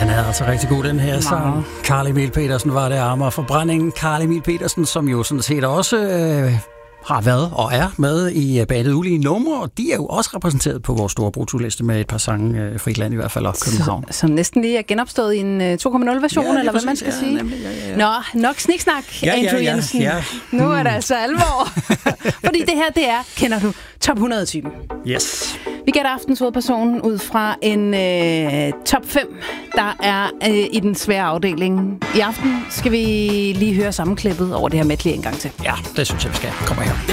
Han er altså rigtig god, den her sang. Carl Emil Petersen var det, Amager Forbrændingen. Carl Emil Petersen, som jo sådan set også har været og er med i bandet Ulige Numre, og de er jo også repræsenteret på vores store brutoliste med et par sange, Fritland i hvert fald, og København. Som næsten lige er genopstået i en 2.0-version, eller hvad man skal sige. Nemlig, ja. Nå, nok sniksnak, Andrew Jensen. Ja. Nu er der altså alvor. Fordi det her, det er, kender du, top 100-typen. Yes. Vi gætter aftens hovedperson ud fra en top 5, der er i den svære afdeling. I aften skal vi lige høre sammenklippet over det her medley en gang til. Ja, det synes jeg, vi skal. Kommer her.